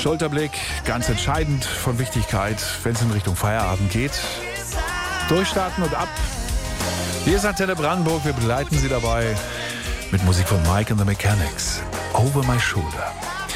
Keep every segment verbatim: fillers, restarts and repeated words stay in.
Schulterblick, ganz entscheidend von Wichtigkeit, wenn es in Richtung Feierabend geht. Durchstarten und ab. Hier ist Antenne Brandenburg, wir begleiten Sie dabei mit Musik von Mike and the Mechanics. Over My Shoulder.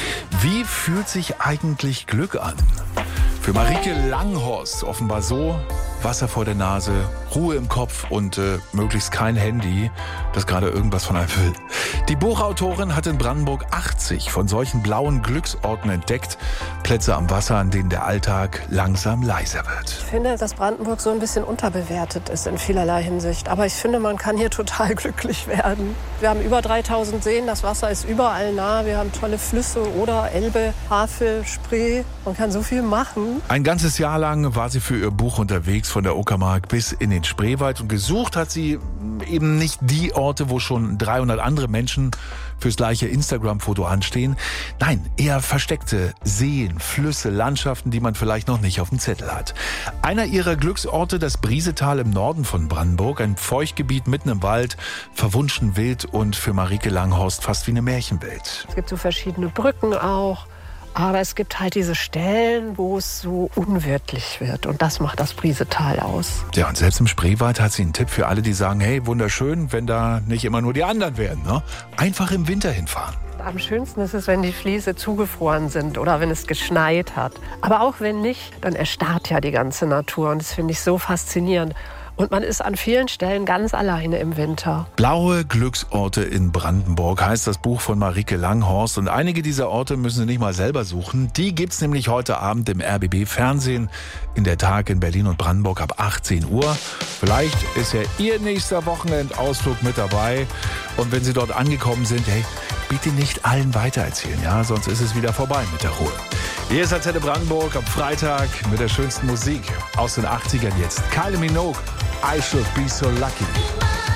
Wie fühlt sich eigentlich Glück an? Für Marieke Langhorst offenbar so: Wasser vor der Nase, Ruhe im Kopf und äh, möglichst kein Handy, das gerade irgendwas von einem will. Die Buchautorin hat in Brandenburg achtzig von solchen blauen Glücksorten entdeckt. Plätze am Wasser, an denen der Alltag langsam leiser wird. Ich finde, dass Brandenburg so ein bisschen unterbewertet ist in vielerlei Hinsicht. Aber ich finde, man kann hier total glücklich werden. Wir haben über dreitausend Seen, das Wasser ist überall nah. Wir haben tolle Flüsse, Oder, Elbe, Havel, Spree. Man kann so viel machen. Ein ganzes Jahr lang war sie für ihr Buch unterwegs, von der Uckermark bis in den Spreewald. Und gesucht hat sie eben nicht die Orte, wo schon dreihundert andere Menschen fürs gleiche Instagram-Foto anstehen. Nein, eher versteckte Seen, Flüsse, Landschaften, die man vielleicht noch nicht auf dem Zettel hat. Einer ihrer Glücksorte, das Briesetal im Norden von Brandenburg, ein Feuchtgebiet mitten im Wald, verwunschen wild und für Marieke Langhorst fast wie eine Märchenwelt. Es gibt so verschiedene Brücken auch. Aber es gibt halt diese Stellen, wo es so unwirtlich wird. Und das macht das Briesetal aus. Ja, und selbst im Spreewald hat sie einen Tipp für alle, die sagen, hey, wunderschön, wenn da nicht immer nur die anderen wären. Ne? Einfach im Winter hinfahren. Am schönsten ist es, wenn die Fliese zugefroren sind oder wenn es geschneit hat. Aber auch wenn nicht, dann erstarrt ja die ganze Natur. Und das finde ich so faszinierend. Und man ist an vielen Stellen ganz alleine im Winter. Blaue Glücksorte in Brandenburg heißt das Buch von Marieke Langhorst. Und einige dieser Orte müssen Sie nicht mal selber suchen. Die gibt's nämlich heute Abend im R B B Fernsehen in der Tag in Berlin und Brandenburg ab achtzehn Uhr. Vielleicht ist ja Ihr nächster Wochenendausflug mit dabei. Und wenn Sie dort angekommen sind, hey, bitte nicht allen weitererzählen, ja, sonst ist es wieder vorbei mit der Ruhe. Hier ist Antenne Brandenburg am Freitag mit der schönsten Musik aus den achtzigern jetzt. Kylie Minogue, I Should Be So Lucky.